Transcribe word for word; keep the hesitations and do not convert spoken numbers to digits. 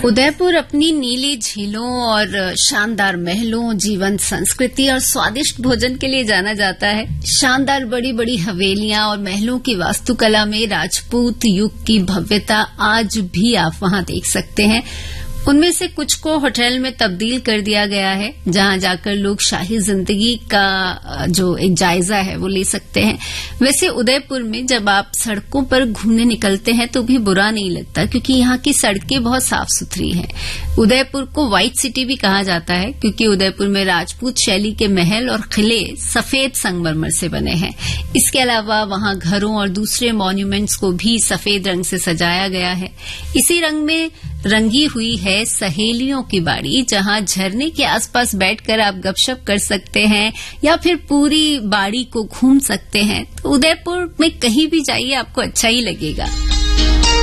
उदयपुर अपनी नीली झीलों और शानदार महलों, जीवंत संस्कृति और स्वादिष्ट भोजन के लिए जाना जाता है। शानदार बड़ी बड़ी हवेलियां और महलों की वास्तुकला में राजपूत युग की भव्यता आज भी आप वहां देख सकते हैं। उनमें से कुछ को होटल में तब्दील कर दिया गया है, जहां जाकर लोग शाही जिंदगी का जो एक जायजा है वो ले सकते हैं। वैसे उदयपुर में जब आप सड़कों पर घूमने निकलते हैं तो भी बुरा नहीं लगता, क्योंकि यहाँ की सड़कें बहुत साफ सुथरी हैं। उदयपुर को व्हाइट सिटी भी कहा जाता है, क्योंकि उदयपुर में राजपूत शैली के महल और किले सफेद संगमरमर से बने हैं। इसके अलावा वहां घरों और दूसरे मॉन्यूमेंट्स को भी सफेद रंग से सजाया गया है। इसी रंग में रंगी हुई है सहेलियों की बाड़ी, जहां झरने के आसपास बैठकर आप गपशप कर सकते हैं या फिर पूरी बाड़ी को घूम सकते हैं। तो उदयपुर में कहीं भी जाइए आपको अच्छा ही लगेगा।